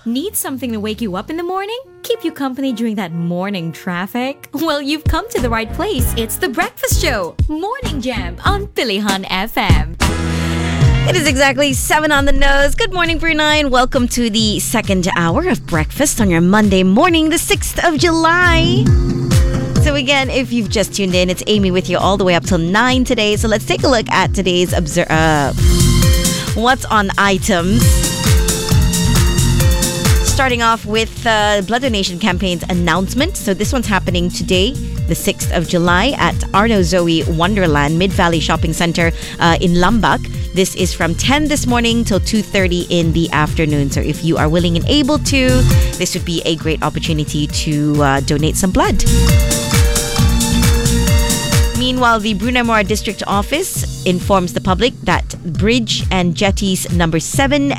Need something to wake you up in the morning? Keep you company during that morning traffic? Well, you've come to the right place. It's The Breakfast Show, Morning Jam on Pilihan FM. It is exactly 7 on the nose. Good morning, Brunei, and welcome to the second hour of breakfast on your Monday morning, the 6th of July. So again, if you've just tuned in, it's Amy with you all the way up till 9 today. So let's take a look at today's what's on items. Starting off with Blood Donation Campaign's announcement. So this one's happening today, the 6th of July at Arno Zoe Wonderland Mid-Valley Shopping Center in Lambak. This is from 10 this morning till 2:30 in the afternoon. So if you are willing and able to, this would be a great opportunity to donate some blood. Meanwhile, the Brunei Mora District Office informs the public that Bridge and Jetties number 7